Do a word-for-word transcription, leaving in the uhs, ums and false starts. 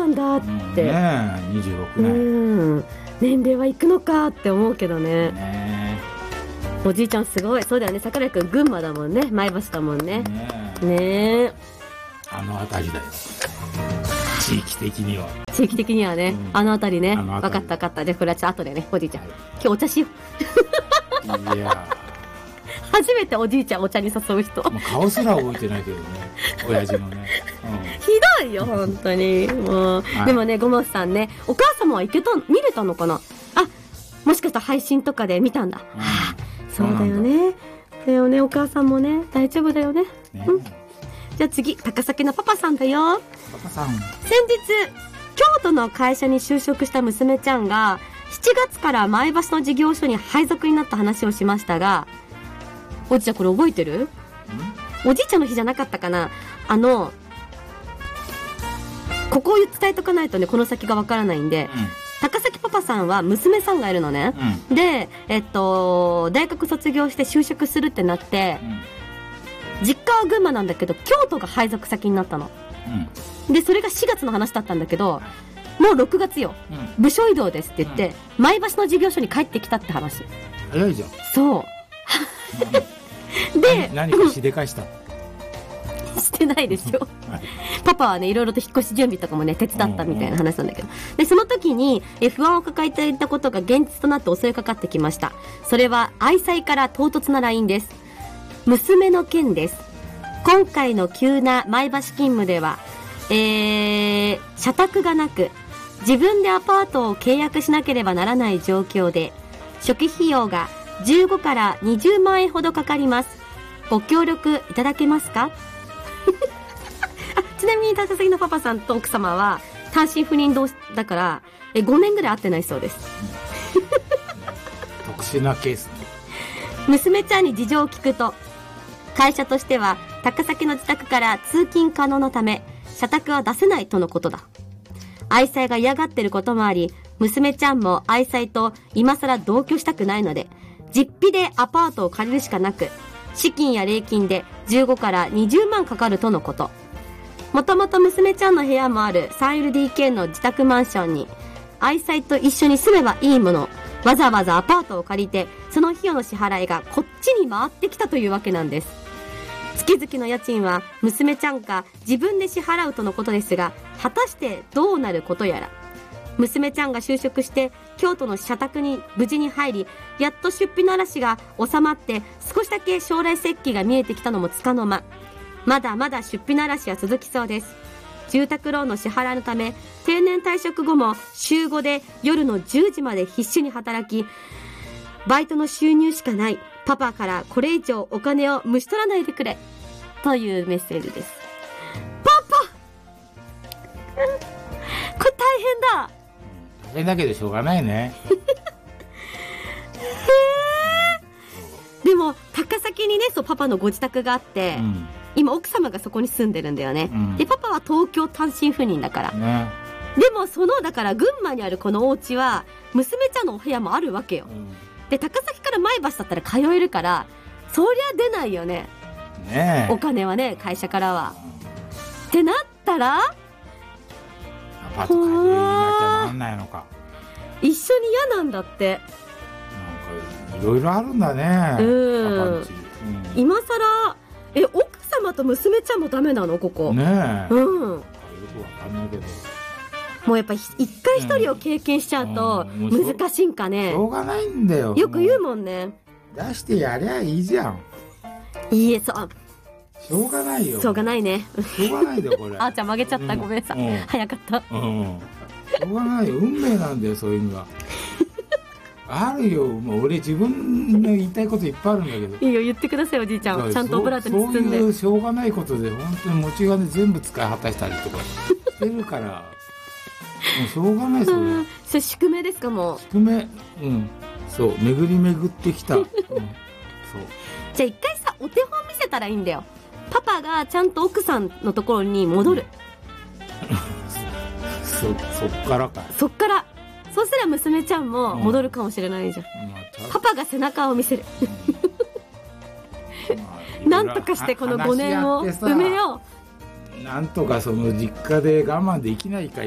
なんだって、うんね、にじゅうろくねん、 うん、年齢はいくのかって思うけど ね, ねおじいちゃんすごい。そうだよね、桜井くん群馬だもんね、前橋だもんね。ねねあの辺りだよ、地域的には。 地域的にはね、うん、あの辺りね。分かった分かった。じゃあこれはちょっと後でね、おじいちゃん、はい、今日お茶しよう。いや初めておじいちゃんお茶に誘う人。 もう顔すら覚えてないけどね、親父のね、うん、 ひどいよ本当にもう、はい、でもね、ごまさんね、お母様は行けた、見れたのかな。あ、もしかしたら配信とかで見たんだ、うん、はあ、そうだよね。だよね、お母さんもね、大丈夫だよ ね, ね、うん、じゃあ次、高崎のパパさんだよ。 パパさん、先日京都の会社に就職した娘ちゃんがしちがつから前橋の事業所に配属になった話をしましたが、おじいちゃんこれ覚えてる？おじいちゃんの日じゃなかったかな。あのここを伝えとかないとね、この先がわからないんで、うん、高崎パパさんは娘さんがいるのね、うん、で、えっと大学卒業して就職するってなって、うん、実家は群馬なんだけど京都が配属先になったの、うん、でそれがしがつの話だったんだけど、もうろくがつよ、うん、部署移動ですって言って、うん、前橋の事業所に帰ってきたって話。 早いじゃん。 そうで、何かしでかしたしてないですよ、はい、パパはね、いろいろと引っ越し準備とかもね手伝ったみたいな話なんだけど、でその時にえ不安を抱えていたことが現実となって襲いかかってきました。それは愛妻から唐突な ライン です。娘の件です。今回の急な前橋勤務では、えー、社宅がなく自分でアパートを契約しなければならない状況で、初期費用がじゅうごからにじゅうまんえんほどかかります。ご協力いただけますか？あ、ちなみに高崎のパパさんと奥様は単身赴任同士だからえごねんぐらい会ってないそうです。 特殊なケースね。 娘ちゃんに事情を聞くと、会社としては高崎の自宅から通勤可能のため社宅は出せないとのことだ。愛妻が嫌がってることもあり、娘ちゃんも愛妻と今更同居したくないので実費でアパートを借りるしかなく、資金や礼金でじゅうごからにじゅうまんかかるとのこと。もともと娘ちゃんの部屋もある スリーエルディーケー の自宅マンションに愛妻と一緒に住めばいいもの、わざわざアパートを借りてその費用の支払いがこっちに回ってきたというわけなんです。月々の家賃は娘ちゃんが自分で支払うとのことですが、果たしてどうなることやら。娘ちゃんが就職して京都の社宅に無事に入り、やっと出費の嵐が収まって少しだけ将来設計が見えてきたのもつかの間。まだまだ出費の嵐は続きそうです。住宅ローンの支払いのため定年退職後も週ごで夜のじゅうじまで必死に働き、バイトの収入しかないパパからこれ以上お金をむし取らないでくれというメッセージです。パパこれ大変だ。 大変だけどしょうがないね。 へでも高崎にね、そうパパのご自宅があって、うん、今奥様がそこに住んでるんだよね、うん、でパパは東京単身赴任だから、ね、でもそのだから群馬にあるこのお家は娘ちゃんのお部屋もあるわけよ、うん、で高崎から前橋だったら通えるから、そりゃ出ないよ ね, ねお金はね、会社からは、うん、ってなったらアパート借りなきゃなんないのか。 一緒に嫌なんだって。 なんかいろいろあるんだね。うん、うん、 今さらえ奥様と娘ちゃんもダメなのここねえ。うん。よくわかんないけど。もうやっぱ一回一人を経験しちゃうと難しいんかね。 しょうがないんだよ。 よく言うもんね。 出してやりゃいいじゃん。 いいえ、そう。 しょうがないよ。 しょうがないね。 しょうがないだよこれ。 あーちゃん曲げちゃった、うん、ごめんなさい、うん、早かった、うん、 しょうがないよ、運命なんだよそういうのは。あるよ、もう俺自分の言いたいこといっぱいあるんだけど。 いいよ言ってくださいおじいちゃん。ちゃんとオブラートに包んで。 そういうしょうがないことで本当に持ち金全部使い果たしたりとかしてるから。もうしょうがないそれ。 それ宿命ですかもう。 宿命、うん、そう巡り巡ってきた。うん、そう。 じゃあ一回さお手本見せたらいいんだよ。パパがちゃんと奥さんのところに戻る。 そ, そっからか。 そっから。そうすれば娘ちゃんも戻るかもしれないじゃん、うんまあ、パパが背中を見せる。うん、なんとかしてこのごねんを埋めよう。 なんとかその実家で我慢できないか